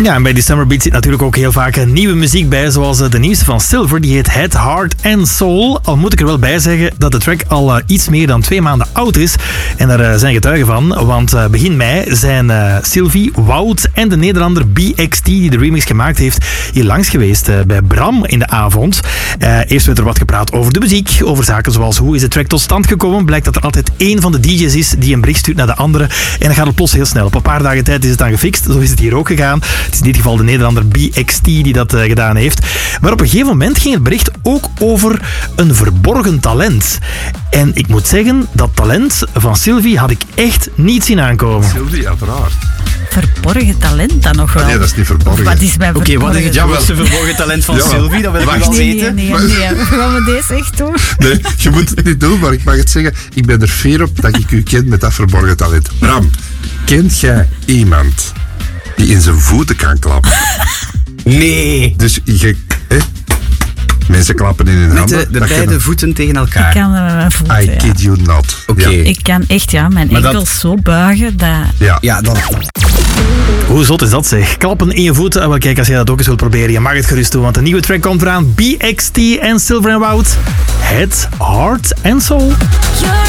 Ja, en bij die Summer Beat zit natuurlijk ook heel vaak nieuwe muziek bij, zoals de nieuwste van Silver, die heet Head, Heart and Soul. Al moet ik er wel bij zeggen dat de track al iets meer dan 2 maanden oud is. En daar zijn getuigen van, want begin mei zijn Sylvie, Wout en de Nederlander BXT, die de remix gemaakt heeft, hier langs geweest bij Bram in de avond. Eerst werd er wat gepraat over de muziek, over zaken zoals hoe is de track tot stand gekomen. Blijkt dat er altijd één van de DJ's is die een bericht stuurt naar de andere en dan gaat het plots heel snel. Op een paar dagen tijd is het dan gefixt, zo is het hier ook gegaan. Het is in dit geval de Nederlander BXT die dat gedaan heeft. Maar op een gegeven moment ging het bericht ook over een verborgen talent. En ik moet zeggen, dat talent van Sylvie had ik echt niet zien aankomen. Sylvie, uiteraard. Verborgen talent dan nog wel? Nee, dat is niet verborgen. Wat is mijn verborgen? Wat is het grootste verborgen talent van Sylvie? Dat wil ik wel weten. Nee. Gaan we deze echt doen? Nee, je moet het niet doen, maar ik mag het zeggen. Ik ben er fier op dat ik u ken met dat verborgen talent. Bram, kent jij iemand die in zijn voeten kan klappen? Nee. Dus je... Mensen klappen in hun handen. Met de beide voeten tegen elkaar. Ik kan met mijn voeten, I kid you not. Oké. Ja. Ik kan echt mijn enkels zo buigen dat... Ja, dan... Hoe zot is dat zeg? Klappen in je voeten. Wel kijk, als jij dat ook eens wilt proberen, je mag het gerust doen, want een nieuwe track komt eraan. BXT en Silver and Wout. Head, Heart and Soul.